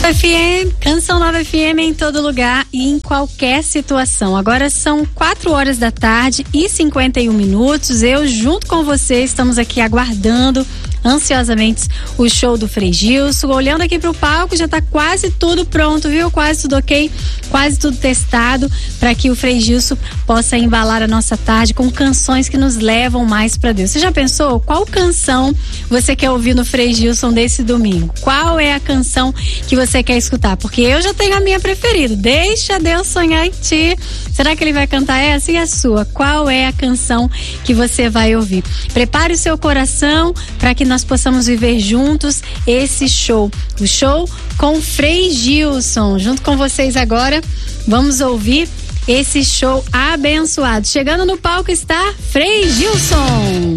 FM, Canção Nova FM em todo lugar e em qualquer situação. Agora são 4 horas da tarde e 51 minutos. Eu, junto com você, estamos aqui aguardando ansiosamente o show do Frei Gilson. Olhando aqui pro palco, já tá quase tudo pronto, viu? Quase tudo ok, quase tudo testado para que o Frei Gilson possa embalar a nossa tarde com canções que nos levam mais para Deus. Você já pensou qual canção você quer ouvir no Frei Gilson desse domingo? Qual é a canção que você quer escutar? Porque eu já tenho a minha preferida. Deixa Deus sonhar em ti. Será que ele vai cantar essa e a sua? Qual é a canção que você vai ouvir? Prepare o seu coração para que nós possamos viver juntos esse show. O show com Frei Gilson. Junto com vocês agora, vamos ouvir esse show abençoado. Chegando no palco está Frei Gilson.